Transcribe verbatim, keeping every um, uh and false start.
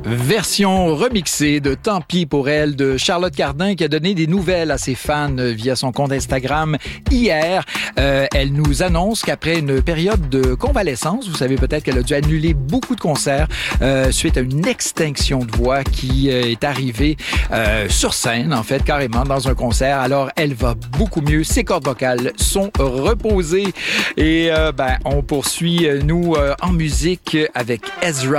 Version remixée de Tant pis pour elle de Charlotte Cardin qui a donné des nouvelles à ses fans via son compte Instagram hier. Euh, elle nous annonce qu'après une période de convalescence, vous savez peut-être qu'elle a dû annuler beaucoup de concerts euh, suite à une extinction de voix qui euh, est arrivée euh, sur scène, en fait, carrément dans un concert. Alors, elle va beaucoup mieux. Ses cordes vocales sont reposées. Et euh, ben, on poursuit, nous, euh, en musique avec Ezra